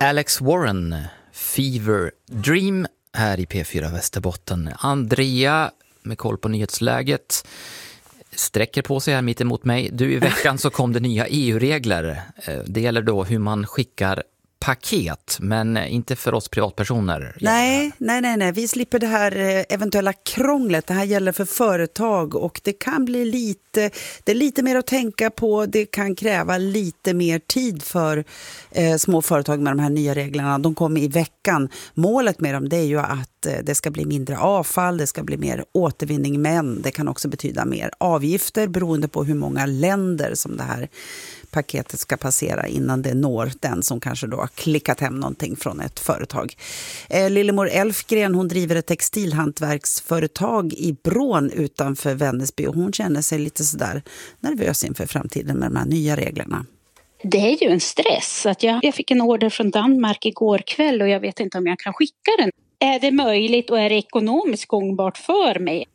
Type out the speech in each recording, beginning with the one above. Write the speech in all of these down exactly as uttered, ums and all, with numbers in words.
Alex Warren, Fever Dream här i P fyra Västerbotten. Andrea med koll på nyhetsläget sträcker på sig här mitt emot mig. Du, i veckan så kom det nya E U-regler. Det gäller då hur man skickar paket, men inte för oss privatpersoner. Nej, nej, nej, nej. Vi slipper det här eventuella krånglet. Det här gäller för företag och det kan bli lite, det är lite mer att tänka på. Det kan kräva lite mer tid för eh, små företag med de här nya reglerna. De kommer i veckan. Målet med dem, det är ju att eh, det ska bli mindre avfall, det ska bli mer återvinning, men det kan också betyda mer avgifter beroende på hur många länder som det här paketet ska passera innan det når den som kanske då har klickat hem någonting från ett företag. Eh, Lillemor Elfgren, hon driver ett textilhantverksföretag i Brån utanför Vännäsby och hon känner sig lite sådär nervös inför framtiden med de här nya reglerna. Det är ju en stress. Att jag, jag fick en order från Danmark igår kväll och jag vet inte om jag kan skicka den. Är det möjligt och är det ekonomiskt gångbart för mig?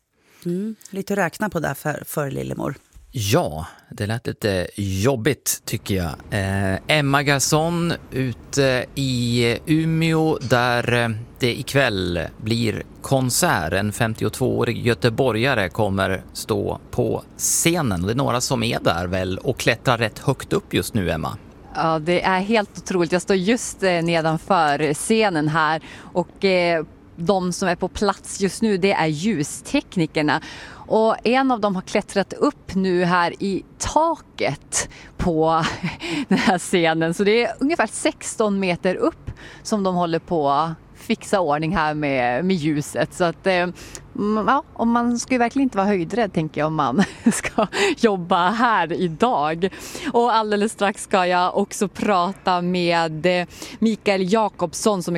Mm, lite att räkna på där för, för Lillemor. Ja, det lät lite jobbigt tycker jag. Eh, Emma Garson ute i Umeå där det ikväll blir konsert. En femtiotvåårig göteborgare kommer stå på scenen. Det är några som är där väl och klättrar rätt högt upp just nu, Emma. Ja, det är helt otroligt. Jag står just nedanför scenen här och eh, de som är på plats just nu, det är ljusteknikerna. Och en av dem har klättrat upp nu här i taket på den här scenen. Så det är ungefär sexton meter upp som de håller på att fixa ordning här med, med ljuset. Så att ja, om man ska ju verkligen inte vara höjdrädd tänker jag om man ska jobba här idag. Och alldeles strax ska jag också prata med Mikael Jakobsson som är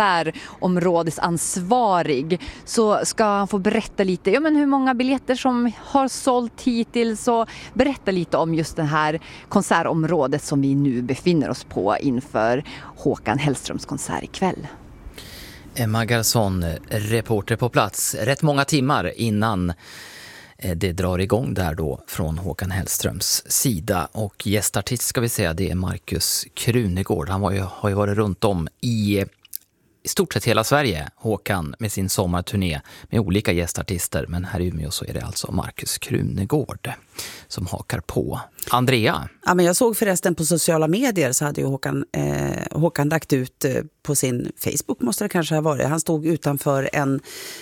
konsertområdesansvarig. Så ska han få berätta lite ja, men hur många biljetter som har sålt hittills och berätta lite om just det här konsertområdet som vi nu befinner oss på inför Håkan Hellströms konsert ikväll. Emma Garson, reporter på plats, rätt många timmar innan det drar igång där då från Håkan Hellströms sida. Och gästartist ska vi säga, det är Markus Krunegård. Han var ju, har ju varit runt om i, i stort sett hela Sverige, Håkan, med sin sommarturné med olika gästartister. Men här i Umeå så är det alltså Markus Krunegård som hakar på. Andrea? Ja, men jag såg förresten på sociala medier så hade ju Håkan, eh, Håkan lagt ut eh, på sin Facebook måste det kanske ha varit. Han stod utanför en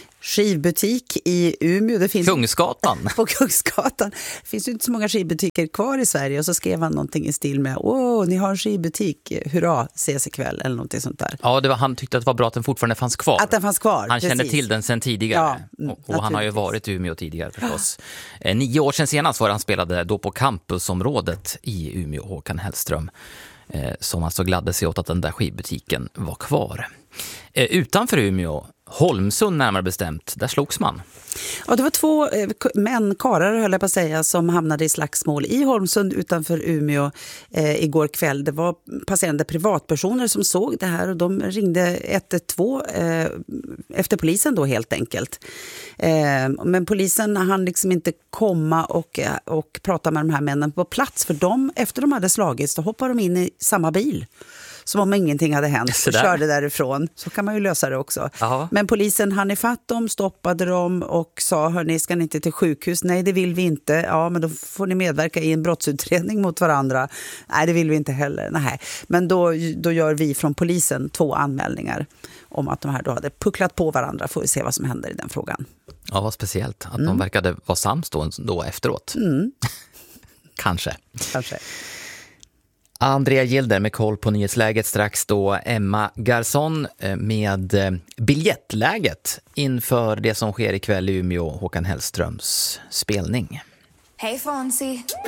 skivbutik i Umeå. Det finns Kungsgatan. På Kungsgatan. Det finns ju inte så många skivbutiker kvar i Sverige och så skrev han någonting i stil med åh, ni har en skivbutik, hurra, ses ikväll eller någonting sånt där. Ja, det var, han tyckte att det var bra att den fortfarande fanns kvar. Att den fanns kvar, Han precis. kände till den sedan tidigare. Ja, och, och han har ju varit i Umeå tidigare förstås. Ja. Nio år sedan senast var han spelade då på campusområdet i Umeå, Håkan Hellström. Eh, som alltså gladde sig åt att den där skivbutiken var kvar. Eh, utanför Umeå, Holmsund närmare bestämt, där slogs man. Ja, det var två eh, män, karar höll jag på att säga, som hamnade i slagsmål i Holmsund utanför Umeå eh, igår kväll. Det var passerande privatpersoner som såg det här och de ringde ett ett två eh, efter polisen då helt enkelt. Eh, men polisen hann liksom inte komma och, och prata med de här männen på plats för de, efter de hade slagits, då hoppade de in i samma bil. Som om ingenting hade hänt och körde därifrån. Så kan man ju lösa det också. Aha. Men polisen hann ifatt dem, stoppade dem och sa, hörni, ska ni inte till sjukhus? Nej, det vill vi inte. Ja, men då får ni medverka i en brottsutredning mot varandra. Nej, det vill vi inte heller. Nej. Men då, då gör vi från polisen två anmälningar om att de här då hade pucklat på varandra. Får vi se vad som händer i den frågan. Ja, vad speciellt. Att mm. de verkade vara sams då, då efteråt. Mm. Kanske. Kanske. Andrea Gilder med koll på nyhetsläget, strax då Emma Garson med biljettläget inför det som sker ikväll i Umeå, Håkan Hellströms spelning. Hej Fonzie!